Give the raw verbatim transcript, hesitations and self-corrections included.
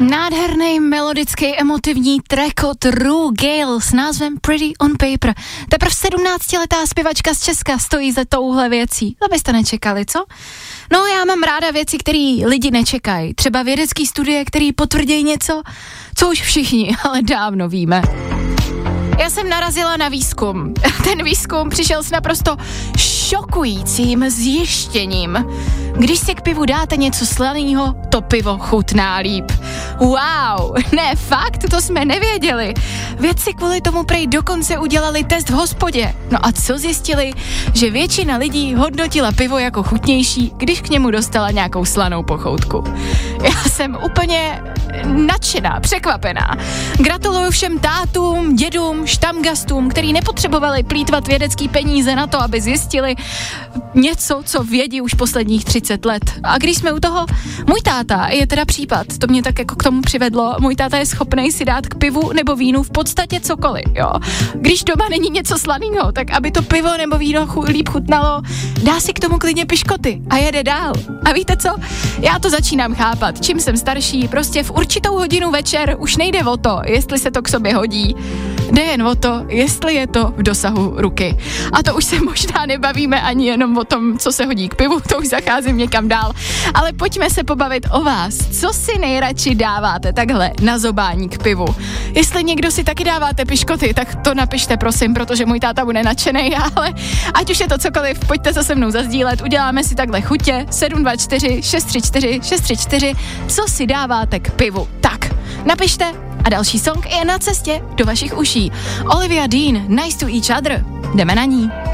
Nádherný, melodický, emotivní track od Rue Gale s názvem Pretty on Paper. Teprve sedmnáctiletá zpěvačka z Česka stojí za touhle věcí. To byste nečekali, co? No, já mám ráda věci, které lidi nečekají. Třeba vědecký studie, které potvrdí něco, co už všichni, ale dávno víme. Já jsem narazila na výzkum. Ten výzkum přišel s naprosto šokujícím zjištěním. Když si k pivu dáte něco slaného, to pivo chutná líp. Wow, ne, fakt, to jsme nevěděli. Vědci kvůli tomu prej dokonce udělali test v hospodě. No a co zjistili? Že většina lidí hodnotila pivo jako chutnější, když k němu dostala nějakou slanou pochoutku. Já jsem úplně nadšená, překvapená. Gratuluju všem tátům, dědům, štamgastům, který nepotřebovali plýtvat vědecký peníze na to, aby zjistili něco, co vědí už posledních třicet let. A když jsme u toho, můj táta je teda případ, to mě tak jako k tomu přivedlo, můj táta je schopnej si dát k pivu nebo vínu v podstatě cokoliv, jo. Když doma není něco slaného, tak aby to pivo nebo víno chu, líp chutnalo, dá si k tomu klidně piškoty a jede dál. A víte co? Já to začínám chápat, čím jsem starší, prostě v určitou hodinu večer už nejde o to, jestli se to k sobě hodí, jde jen o to, jestli je to v dosahu ruky. A to už se možná nebavíme ani jenom o tom, co se hodí k pivu, to už zacházím někam dál. Ale pojďme se pobavit o vás. Co si nejradši dáváte takhle na zobání k pivu? Jestli někdo si taky dáváte piškoty, tak to napište prosím, protože můj táta bude nadšenej, ale ať už je to cokoliv, pojďte se se mnou zazdílet, uděláme si takhle chutě sedm dva čtyři šest tři čtyři šest tři čtyři, co si dáváte k pivu. Tak, napište a další song je na cestě do vašich uší. Olivia Dean, Nice to Each Other. Jdeme na ní.